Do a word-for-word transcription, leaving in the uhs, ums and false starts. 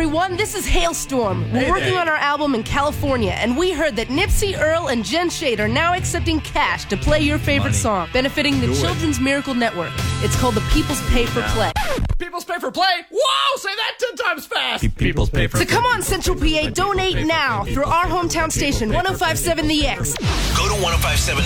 everyone. This is Hailstorm. We're Hey, working hey. on our album in California, and we heard that Nipsey, Earl, and Jen Shade are now accepting cash to play your favorite Money. song, benefiting the Do it. Children's Miracle Network. It's called the People's Pay for Play. People's pay for play? Whoa! Say that ten times fast! People's pay for So come on, Central P A, donate now through our hometown station, one oh five point seven The X. Go to ten fifty-seven